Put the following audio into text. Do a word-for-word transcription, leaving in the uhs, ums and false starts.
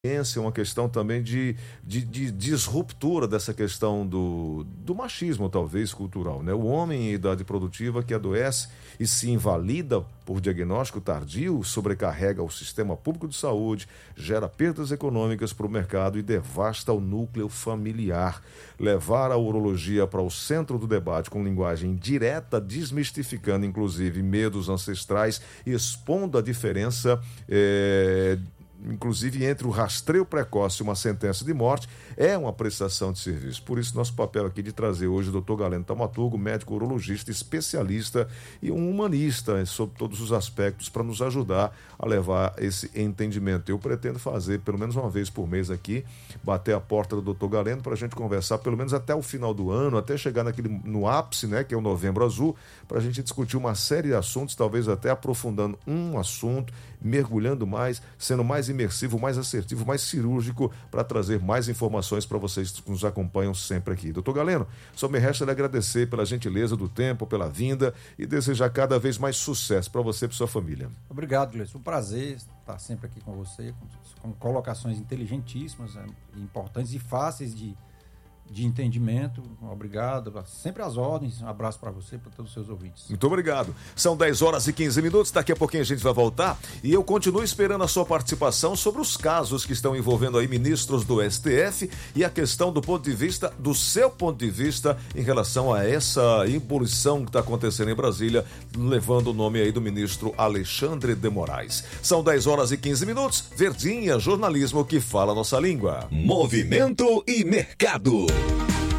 uma questão também de, de, de disruptura dessa questão do, do machismo, talvez, cultural, né? O homem em idade produtiva que adoece e se invalida por diagnóstico tardio, sobrecarrega o sistema público de saúde, gera perdas econômicas para o mercado e devasta o núcleo familiar. Levar a urologia para o centro do debate com linguagem direta, desmistificando, inclusive, medos ancestrais e expondo a diferença é, inclusive entre o rastreio precoce e uma sentença de morte, é uma prestação de serviço. Por isso, nosso papel aqui de trazer hoje o doutor Galeno Taumaturgo, médico urologista, especialista e um humanista sobre todos os aspectos para nos ajudar a levar esse entendimento. Eu pretendo fazer pelo menos uma vez por mês aqui, bater a porta do doutor Galeno para a gente conversar pelo menos até o final do ano, até chegar naquele, no ápice, né, que é o Novembro Azul, para a gente discutir uma série de assuntos, talvez até aprofundando um assunto, mergulhando mais, sendo mais imersivo, mais assertivo, mais cirúrgico, para trazer mais informações para vocês que nos acompanham sempre aqui. Doutor Galeno, só me resta lhe agradecer pela gentileza do tempo, pela vinda e desejar cada vez mais sucesso para você e para sua família. Obrigado, Gleison. Um prazer estar sempre aqui com você, com, com colocações inteligentíssimas, né, importantes e fáceis de de entendimento. Obrigado, sempre às ordens. Um abraço para você e para todos os seus ouvintes. Muito obrigado. São dez horas e quinze minutos, daqui a pouquinho a gente vai voltar e eu continuo esperando a sua participação sobre os casos que estão envolvendo aí ministros do S T F e a questão do ponto de vista, do seu ponto de vista, em relação a essa ebulição que está acontecendo em Brasília, levando o nome aí do ministro Alexandre de Moraes. São dez horas e quinze minutos, Verdinha, jornalismo que fala a nossa língua. Movimento e mercado.